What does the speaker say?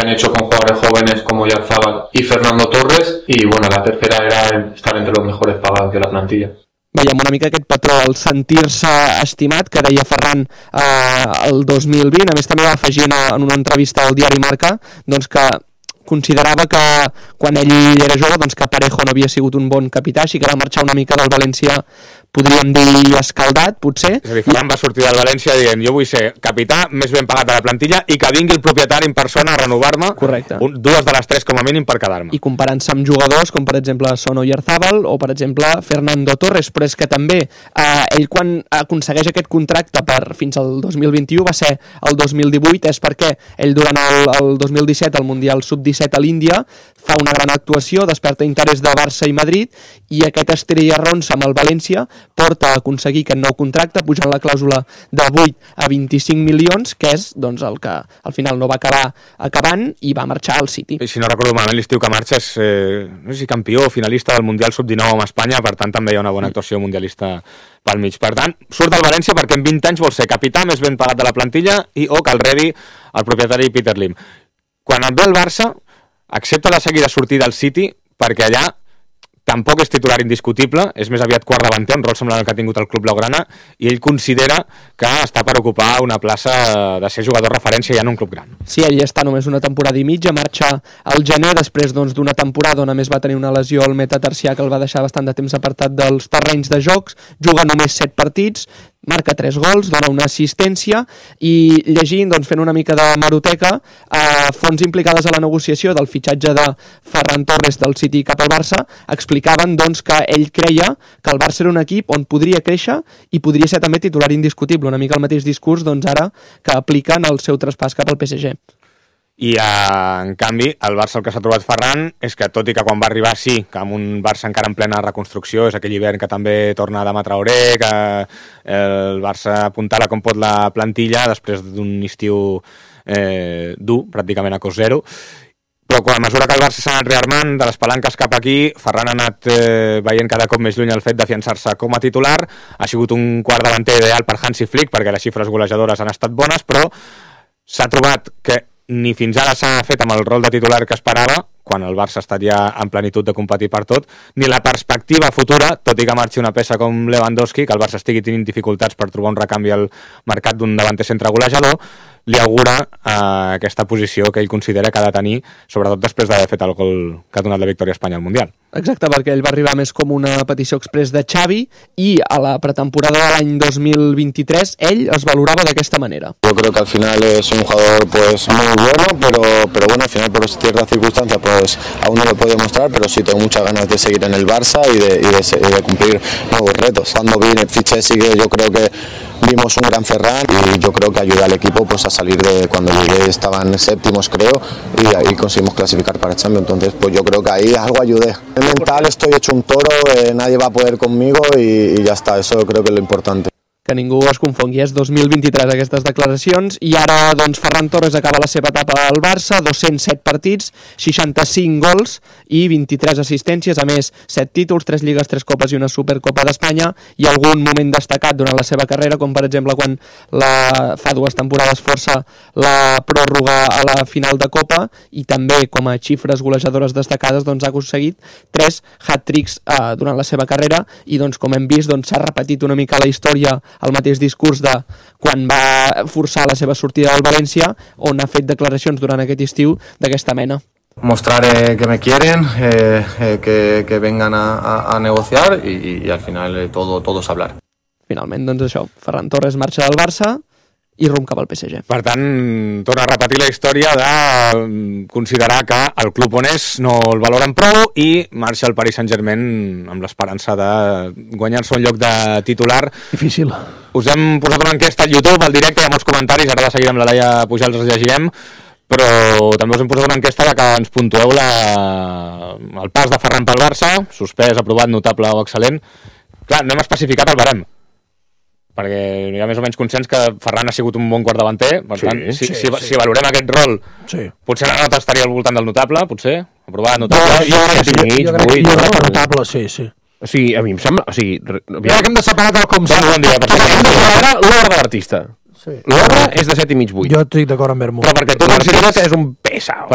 han hecho con jugadores jóvenes como Oyarzábal y Fernando Torres, y bueno, la tercera era estar entre los mejores pagados de la plantilla. Veiem una mica aquest patró, el sentir-se estimat, que deia Ferran el 2020. A més, també va afegir en una entrevista al diari Marca doncs que considerava que quan ell era jove doncs que Parejo no havia sigut un bon capità, així que va marxar una mica del València, podríem dir escaldat, potser. És a dir, Ferran va sortir del València dient jo vull ser capità més ben pagat de la plantilla i que vingui el propietari en persona a renovar-me. Correcte. Dues de les tres com a mínim per quedar-me. I comparant-se amb jugadors com per exemple Son Oyarzábal o per exemple Fernando Torres, però és que també ell quan aconsegueix aquest contracte fins al 2021 va ser el 2018, és perquè ell durant el 2017 al Mundial Sub-17 a l'Índia fa una gran actuació, desperta interès de Barça i Madrid, i aquest estrella ronsa amb el València porta a aconseguir aquest nou contracte, pujant la clàusula de 8 a 25 milions, que és doncs, el que al final no va acabar acabant i va marxar al City. I si no recordo malament, l'estiu que marxa és no sé si campió o finalista del Mundial Sub-19 amb Espanya, per tant també hi ha una bona actuació mundialista pel mig. Per tant, surt del València perquè en 20 anys vol ser capità més ben pagat de la plantilla i o que el rebi el propietari Peter Lim. Quan et ve el Barça, accepta de seguida sortir del City perquè allà tampoc és titular indiscutible, és més aviat quart davanter, un rol semblant al que ha tingut el club blaugrana, i ell considera que està per ocupar una plaça de ser jugador referència ja en un club gran. Sí, ell està només una temporada i mitja, marxa al gener després d'una temporada on a més va tenir una lesió al metatarsià que el va deixar bastant de temps apartat dels terrenys de jocs, juga només 7 partits, marca 3 gols, dona una assistència, i llegint, doncs, fent una mica de hemeroteca, fonts implicades a la negociació del fitxatge de Ferran Torres del City cap al Barça explicaven doncs, que ell creia que el Barça era un equip on podria créixer i podria ser també titular indiscutible, una mica el mateix discurs doncs, ara que apliquen el seu traspàs cap al PSG. I en canvi el Barça el que s'ha trobat Ferran és que tot i que quan va arribar sí, que amb un Barça encara en plena reconstrucció, és aquell hivern que també torna a demà Traoré, que el Barça apuntala com pot la plantilla després d'un estiu dur, pràcticament a cost zero, però a mesura que el Barça s'ha anat rearmant de les palanques cap aquí, Ferran ha anat veient cada cop més lluny el fet d'afiançar-se com a titular, ha sigut un quart davanter ideal per Hansi Flick perquè les xifres golejadores han estat bones, però s'ha trobat que ni fins ara s'ha fet amb el rol de titular que esperava, quan el Barça ha estat ja en plenitud de competir per tot, ni la perspectiva futura, tot i que marxi una peça com Lewandowski, que el Barça estigui tenint dificultats per trobar un recanvi al mercat d'un davanter centre golejador, li augura aquesta posició que ell considera que ha de tenir, sobretot després d'haver fet el gol que ha donat la victòria a Espanya al Mundial. Exacte, perquè ell va arribar més com una petició express de Xavi i a la pretemporada de l'any 2023 ell es valorava d'aquesta manera. Yo creo que al final es un jugador pues muy bueno, pero bueno, al final por ciertas circunstancias pues aún no lo puedo demostrar, pero sí tengo muchas ganas de seguir en el Barça y de cumplir nuevos retos. Cuando vine, fiché, sí que yo creo que vimos un gran Ferran y yo creo que ayuda al equipo pues a salir de cuando llegué estaban séptimos creo y ahí conseguimos clasificar para Champions, entonces pues yo creo que ahí algo ayudé. En mental estoy hecho un toro, nadie va a poder conmigo y ya está, eso creo que es lo importante. Que ningú es confongui, és 2023 aquestes declaracions, i ara doncs Ferran Torres acaba la seva etapa al Barça, 207 partits, 65 gols i 23 assistències, a més 7 títols, 3 lligues, 3 copes i una Supercopa d'Espanya, i algun moment destacat durant la seva carrera, com per exemple quan fa 2 temporades força la pròrroga a la final de Copa, i també com a xifres golejadores destacades doncs ha aconseguit 3 hat-tricks durant la seva carrera, i doncs com hem vist doncs s'ha repetit una mica la història, el mateix discurs de quan va forçar la seva sortida del València, on ha fet declaracions durant aquest estiu d'aquesta mena. Mostrar que me quieren, que vengan a negociar y al final todo es hablar. Finalment, doncs això, Ferran Torres marxa del Barça i rumb cap al PSG. Per tant, torna a repetir la història de considerar que el club on és no el valoren prou i marxa al Paris Saint-Germain amb l'esperança de guanyar-se un lloc de titular. Difícil. Us hem posat una enquesta al YouTube, al directe, hi ha molts comentaris, ara de seguida amb la Laia Pujals els llegirem, però també us hem posat una enquesta que ens puntueu el pas de Ferran pel Barça, suspès, aprovat, notable o excel·lent. Clar, no hem especificat el barem, perquè hi ha més o menys consens que Ferran ha sigut un bon guardavanter, per tant, si valorem aquest rol, potser la nota estaria al voltant del notable, potser, aprovat, notable, jo crec que notable, sí. O sigui, a mi em sembla... O sigui, que hem de separar tal com bon dia, hem de separar l'hora de l'artista. L'hora és de 7,5-8. Jo estic d'acord amb Bermú. Però perquè tu consideres que és un pesau.